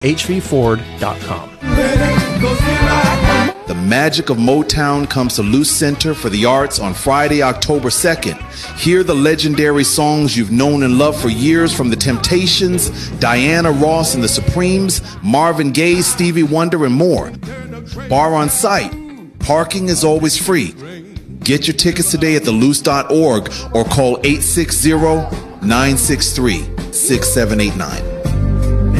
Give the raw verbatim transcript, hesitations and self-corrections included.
h v ford dot com. The magic of Motown comes to Luce Center for the Arts on Friday, October second. Hear the legendary songs you've known and loved for years from The Temptations, Diana Ross and the Supremes, Marvin Gaye, Stevie Wonder, and more. Bar on site. Parking is always free. Get your tickets today at the luce dot org or call eight six zero, nine six three, six seven eight nine.